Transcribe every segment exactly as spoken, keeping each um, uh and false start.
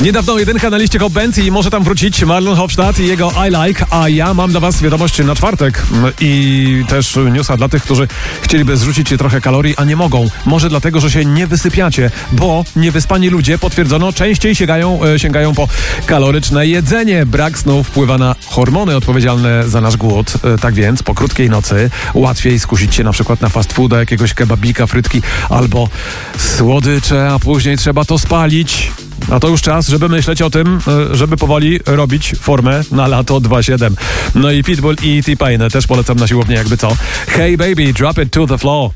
Niedawno jedynka na liście Hot Band i może tam wrócić Marlon Hofstadt i jego I Like, a ja mam dla was wiadomość na czwartek i też newsa dla tych, którzy chcieliby zrzucić trochę kalorii, a nie mogą. Może dlatego, że się nie wysypiacie, bo niewyspani ludzie, potwierdzono, częściej sięgają, sięgają po kaloryczne jedzenie. Brak snu wpływa na hormony odpowiedzialne za nasz głód. Tak więc po krótkiej nocy łatwiej skusić się na przykład na fast fooda, jakiegoś kebabika, frytki albo słodycze, a później trzeba to spalić. A to już czas, żeby myśleć o tym, żeby powoli robić formę na lato dwa siedem. No i Pitbull i T-Pain też polecam na siłownię, jakby co. Hey baby, drop it to the floor.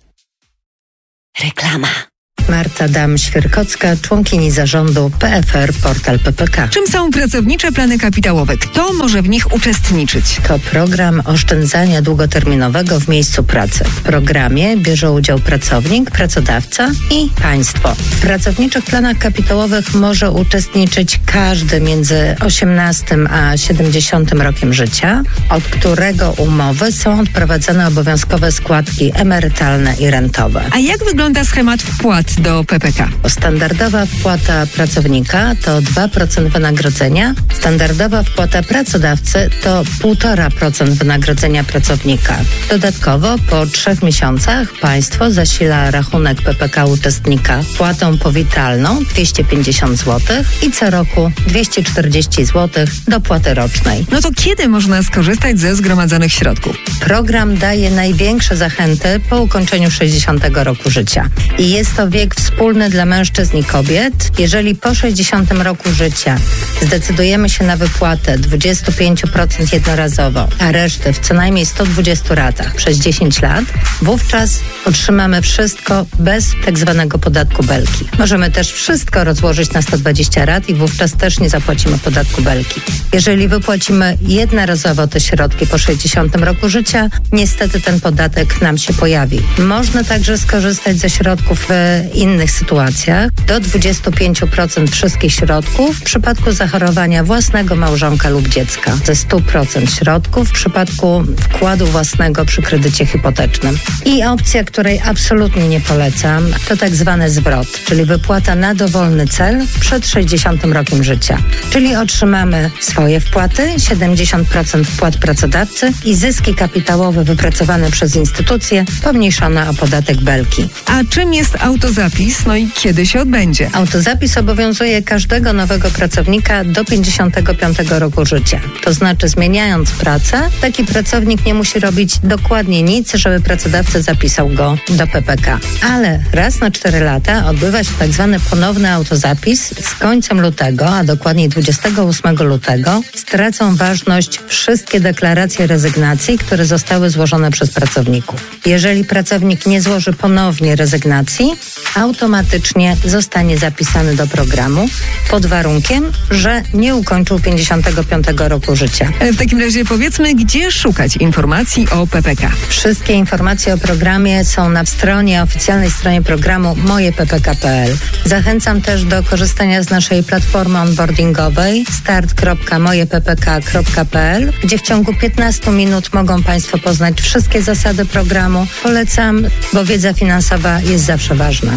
Reklama. Marta Dam-Świerkocka, członkini zarządu P F R Portal P P K. Czym są pracownicze plany kapitałowe? Kto może w nich uczestniczyć? To program oszczędzania długoterminowego w miejscu pracy. W programie bierze udział pracownik, pracodawca i państwo. W pracowniczych planach kapitałowych może uczestniczyć każdy między osiemnastym a siedemdziesiątym rokiem życia, od którego umowy są odprowadzane obowiązkowe składki emerytalne i rentowe. A jak wygląda schemat wpłat do P P K? Standardowa wpłata pracownika to dwa procent wynagrodzenia. Standardowa wpłata pracodawcy to półtora procent wynagrodzenia pracownika. Dodatkowo po trzech miesiącach państwo zasila rachunek P P K uczestnika wpłatą powitalną dwieście pięćdziesiąt złotych i co roku dwieście czterdzieści złotych dopłaty rocznej. No to kiedy można skorzystać ze zgromadzonych środków? Program daje największe zachęty po ukończeniu sześćdziesiątego roku życia. I jest to wiek wspólny dla mężczyzn i kobiet. Jeżeli po sześćdziesiątym roku życia zdecydujemy się na wypłatę dwadzieścia pięć procent jednorazowo, a resztę w co najmniej sto dwudziestu ratach przez dziesięć lat, wówczas otrzymamy wszystko bez tak zwanego podatku belki. Możemy też wszystko rozłożyć na sto dwadzieścia rat i wówczas też nie zapłacimy podatku belki. Jeżeli wypłacimy jednorazowo te środki po sześćdziesiątym roku życia, niestety ten podatek nam się pojawi. Można także skorzystać ze środków w innych sytuacjach do dwadzieścia pięć procent wszystkich środków w przypadku zachorowania własnego małżonka lub dziecka, ze sto procent środków w przypadku wkładu własnego przy kredycie hipotecznym. I opcja, której absolutnie nie polecam, to tak zwany zwrot, czyli wypłata na dowolny cel przed sześćdziesiątym rokiem życia. Czyli otrzymamy swoje wpłaty, siedemdziesiąt procent wpłat pracodawcy i zyski kapitałowe wypracowane przez instytucje pomniejszone o podatek belki. A czym jest autozapis? No i kiedy się odbędzie? Autozapis obowiązuje każdego nowego pracownika do pięćdziesiątego piątego roku życia. To znaczy, zmieniając pracę, taki pracownik nie musi robić dokładnie nic, żeby pracodawca zapisał go do P P K. Ale raz na cztery lata odbywa się tak zwany ponowny autozapis. Z końcem lutego, a dokładniej dwudziestego ósmego lutego, stracą ważność wszystkie deklaracje rezygnacji, które zostały złożone przez pracowników. Jeżeli pracownik nie złoży ponownie rezygnacji, automatycznie zostanie zapisany do programu pod warunkiem, że nie ukończył pięćdziesiątego piątego roku życia. W takim razie powiedzmy, gdzie szukać informacji o P P K? Wszystkie informacje o programie są na stronie, oficjalnej stronie programu moje p p k kropka p l. Zachęcam też do korzystania z naszej platformy onboardingowej start kropka moje p p k kropka p l, gdzie w ciągu piętnastu minut mogą Państwo poznać wszystkie zasady programu. Polecam, bo wiedza finansowa jest zawsze ważna.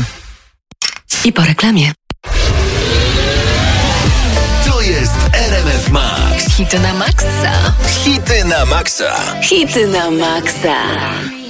I po reklamie. To jest R M F Max. Hity na maksa. Hity na maksa. Hity na maksa.